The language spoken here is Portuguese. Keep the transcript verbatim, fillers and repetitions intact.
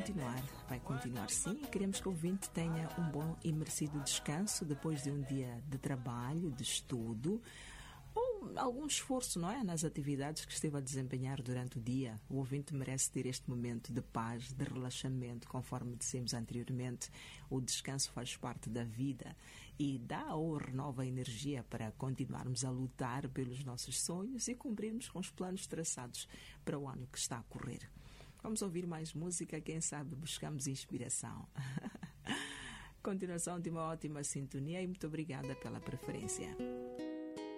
continuar, vai continuar sim. Queremos que o ouvinte tenha um bom e merecido descanso depois de um dia de trabalho, de estudo, ou algum esforço, não é? Nas atividades que esteve a desempenhar durante o dia. O ouvinte merece ter este momento de paz, de relaxamento, conforme dissemos anteriormente. O descanso faz parte da vida e dá ou renova energia para continuarmos a lutar pelos nossos sonhos e cumprirmos com os planos traçados para o ano que está a correr. Vamos ouvir mais música, quem sabe buscamos inspiração. Continuação de uma ótima sintonia e muito obrigada pela preferência.